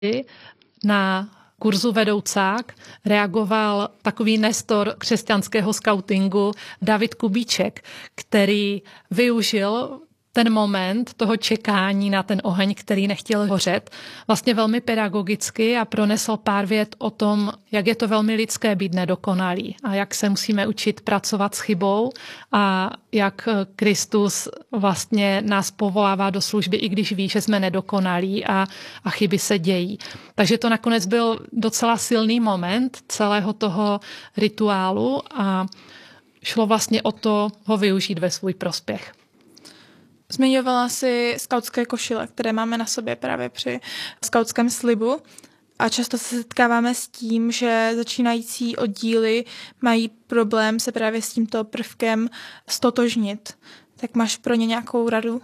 na kurzu vedoucák reagoval takový nestor křesťanského skautingu David Kubíček, který využil ten moment toho čekání na ten oheň, který nechtěl hořet, vlastně velmi pedagogicky a pronesl pár vět o tom, jak je to velmi lidské být nedokonalý a jak se musíme učit pracovat s chybou a jak Kristus vlastně nás povolává do služby, i když ví, že jsme nedokonalí a chyby se dějí. Takže to nakonec byl docela silný moment celého toho rituálu a šlo vlastně o to ho využít ve svůj prospěch. Zmiňovala si skautské košile, které máme na sobě právě při skautském slibu a často se setkáváme s tím, že začínající oddíly mají problém se právě s tímto prvkem stotožnit. Tak máš pro ně nějakou radu?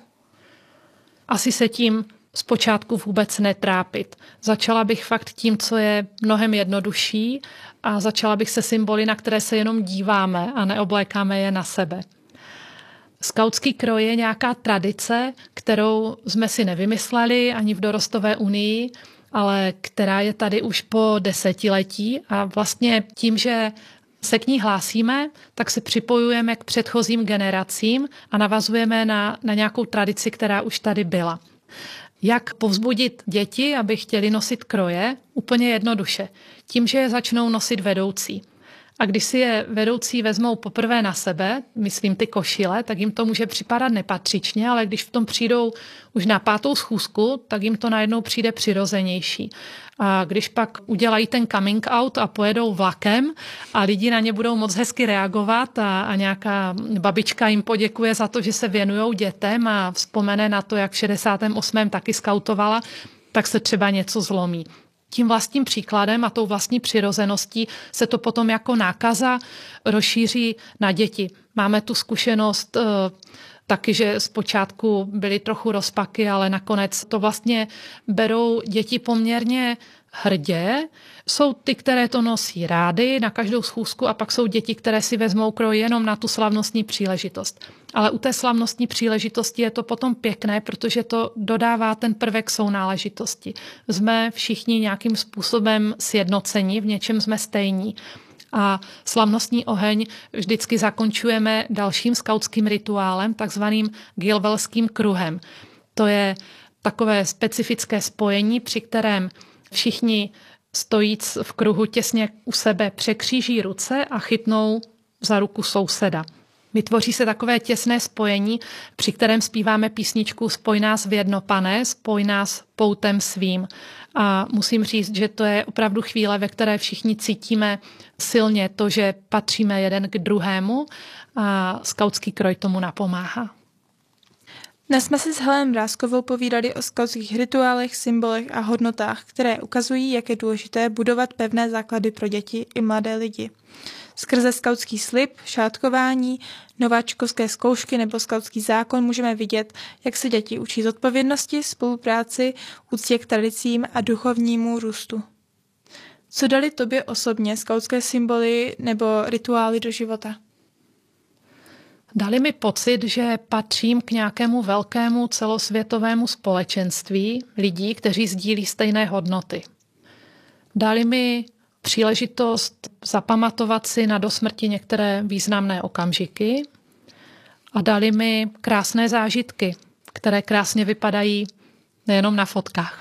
Asi se tím zpočátku vůbec netrápit. Začala bych fakt tím, co je mnohem jednodušší a začala bych se symboly, na které se jenom díváme a neoblékáme je na sebe. Skautský kroj je nějaká tradice, kterou jsme si nevymysleli ani v Dorostové unii, ale která je tady už po desetiletí a vlastně tím, že se k ní hlásíme, tak se připojujeme k předchozím generacím a navazujeme na nějakou tradici, která už tady byla. Jak povzbudit děti, aby chtěli nosit kroje? Úplně jednoduše. Tím, že je začnou nosit vedoucí. A když si je vedoucí vezmou poprvé na sebe, myslím ty košile, tak jim to může připadat nepatřičně, ale když v tom přijdou už na 5. schůzku, tak jim to najednou přijde přirozenější. A když pak udělají ten coming out a pojedou vlakem a lidi na ně budou moc hezky reagovat a nějaká babička jim poděkuje za to, že se věnujou dětem a vzpomene na to, jak v 68. taky skautovala, tak se třeba něco zlomí. Tím vlastním příkladem a tou vlastní přirozeností se to potom jako nákaza rozšíří na děti. Máme tu zkušenost taky, že zpočátku byly trochu rozpaky, ale nakonec to vlastně berou děti poměrně hrdě. Jsou ty, které to nosí rády na každou schůzku a pak jsou děti, které si vezmou kroj jenom na tu slavnostní příležitost. Ale u té slavnostní příležitosti je to potom pěkné, protože to dodává ten prvek sounáležitosti. Jsme všichni nějakým způsobem sjednoceni, v něčem jsme stejní. A slavnostní oheň vždycky zakončujeme dalším skautským rituálem, takzvaným Gilvelským kruhem. To je takové specifické spojení, při kterém všichni stojíc v kruhu těsně u sebe překříží ruce a chytnou za ruku souseda. Vytvoří se takové těsné spojení, při kterém zpíváme písničku Spoj nás v jedno, Pane, spoj nás poutem svým. A musím říct, že to je opravdu chvíle, ve které všichni cítíme silně to, že patříme jeden k druhému a skautský kroj tomu napomáhá. Dnes jsme si s Helenou Mrázkovou povídali o skautských rituálech, symbolech a hodnotách, které ukazují, jak je důležité budovat pevné základy pro děti i mladé lidi. Skrze skautský slib, šátkování, nováčkovské zkoušky nebo skautský zákon můžeme vidět, jak se děti učí zodpovědnosti, spolupráci, úctě k tradicím a duchovnímu růstu. Co dali tobě osobně skautské symboly nebo rituály do života? Dali mi pocit, že patřím k nějakému velkému celosvětovému společenství lidí, kteří sdílí stejné hodnoty. Dali mi příležitost zapamatovat si na dosmrti některé významné okamžiky a dali mi krásné zážitky, které krásně vypadají nejenom na fotkách.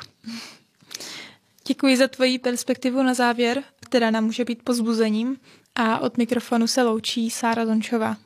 Děkuji za tvoji perspektivu na závěr, která nám může být povzbuzením, a od mikrofonu se loučí Sára Zončová.